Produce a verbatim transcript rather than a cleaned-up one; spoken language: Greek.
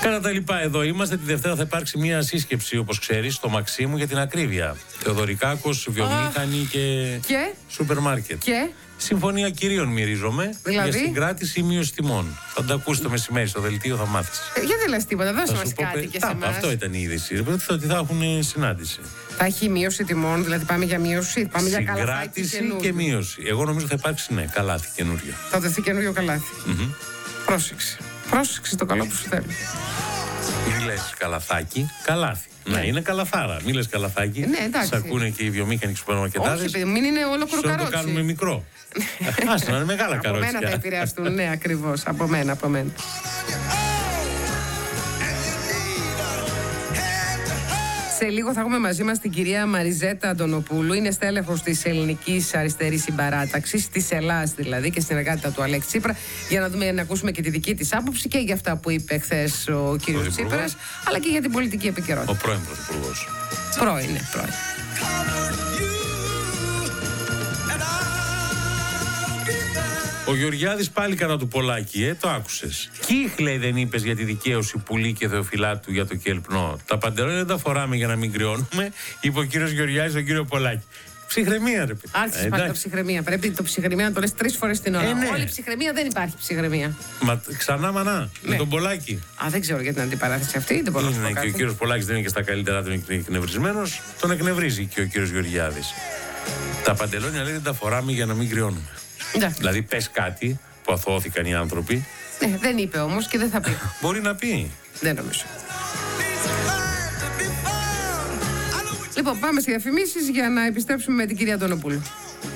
Κατά τα λοιπά, εδώ είμαστε. Τη Δευτέρα θα υπάρξει μια σύσκεψη, όπως ξέρεις, στο Μαξίμου για την ακρίβεια. Θεοδωρικάκος, βιομήχανη και, και σούπερ μάρκετ. Και συμφωνία κυρίων μυρίζομαι. Δηλαδή? Για συγκράτηση ή μείωση τιμών. Θα τα ακούσει το μεσημέρι στο δελτίο, θα μάθεις. Ε, γιατί δεν λες τίποτα, δώσε μας κάτι πε... και τα, σε εμάς. Αυτό ήταν η είδηση. Ότι θα έχουν συνάντηση. Θα έχει μείωση τιμών, δηλαδή πάμε για μείωση, πάμε για καλάθι. Συγκράτηση και μείωση. Εγώ νομίζω θα υπάρξει, ναι, καλάθι καινούριο. Θα δεθεί καινούριο καλάθι. Mm-hmm. Πρόσεξε. Πρόσεξε το καλό που σου θέλω. Μην λες καλαθάκι, καλάθι. Ναι, είναι καλαθάρα. Μην λες καλαθάκι. Ναι, εντάξει. Σ' ακούνε και οι βιομήχανοι και οι σουπερμαρκετάδες. Όχι, παιδί, μην είναι όλο κροκαρότσι. Το κάνουμε μικρό. Άστα να είναι μεγάλα καρότσια. Από μένα θα επηρεαστούν, ναι, ακριβώς. Από μένα, από μένα. Σε λίγο θα έχουμε μαζί μας την κυρία Μαριζέτα Αντωνοπούλου. Είναι στέλεχος της Ελληνικής Αριστερής Συμπαράταξης, της Ελλάς δηλαδή, και συνεργάτητα του Αλέξη Τσίπρα, για να δούμε, να ακούσουμε και τη δική της άποψη και για αυτά που είπε χθες ο κύριος Τσίπρας, αλλά και για την πολιτική επικαιρότητα. Ο πρώην πρωθυπουργός. Πρώην, ναι, πρώην. Ο Γεωργιάδης πάλι κατά του Πολάκη, ε, το άκουσες. Κίχ, λέει, δεν είπες για τη δικαίωση Πουλή και Θεοφυλάτου για το κελπνό. Τα παντελόνια δεν τα φοράμε για να μην κρυώνουμε, είπε ο κύριος Γεωργιάδης στον κύριο Πολάκη. Ψυχραιμία, ρε παιδί. Άρχισε πάλι το ψυχραιμία. Πρέπει το ψυχραιμία να το λες τρεις φορές την ώρα. Ε, ναι. Όλη ψυχραιμία δεν υπάρχει ψυχραιμία. Μα ξανά μανά, ναι. Με τον Πολάκη. Α, δεν ξέρω για την αντιπαράθεση αυτή. Δεν μπορώ να σου πω κάτι. Και ο κύριος Πολάκης δεν είναι και στα καλύτερά του, είναι εκνευρισμένος. Τον εκνευρίζει και ο κύριος Γεωργιάδης. Τα παντελόνια, λέει, δεν τα φοράμε για να μην κρυώνουμε. Εντάξει. Δηλαδή, πες κάτι που αθωώθηκαν οι άνθρωποι. Ναι, δεν είπε όμως και δεν θα πει. Μπορεί να πει. Δεν νομίζω. Λοιπόν, πάμε στις διαφημίσεις για να επιστρέψουμε με την κυρία Αντωνοπούλου.